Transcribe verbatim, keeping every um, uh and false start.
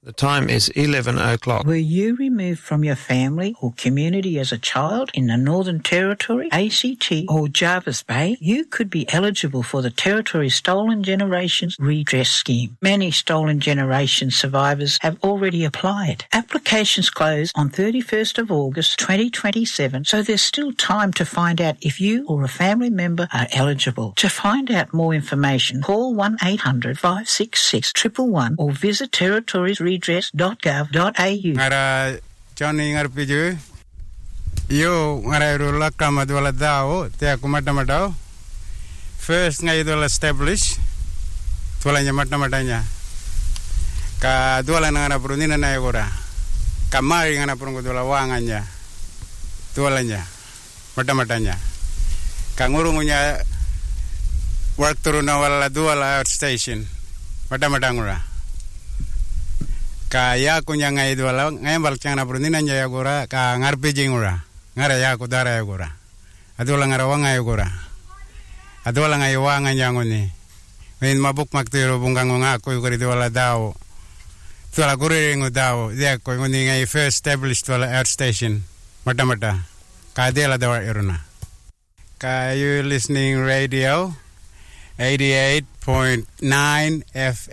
The time is eleven o'clock. Were you removed from your family or community as a child in the Northern Territory, A C T or Jervis Bay? You could be eligible for the Territory Stolen Generations Redress Scheme. Many Stolen Generations survivors have already applied. Applications close on thirty-first of August twenty twenty-seven, so there's still time to find out if you or a family member are eligible. To find out more information, call one eight hundred five six six one one one or visit territories redress dot gov dot a u. Ngara Johnny ngarpiju yo ngara rula kama dwala dao te aku mata mata first ngai dwala establish dwala nya mata matanya ka dwala ngara prunina na egora kamari ngana prungo dwala wanganya dwala nya mata matanya ka ngurungunya work through na wala dwala outstation mata matangura ka ya kunya ngai dwala ngai balchang na prunina nya egora ka ngarpijingura ngara ya ku dara egora adola ngara wanga egora adola ngai wanga nyangoni men mabuk maktiro bungang nga ko gori dwala dao dwala gore ngo dao ya ko ngoni ngai first established dwala outstation mata mata ka dela dawa eruna ka you listening radio eighty-eight point nine F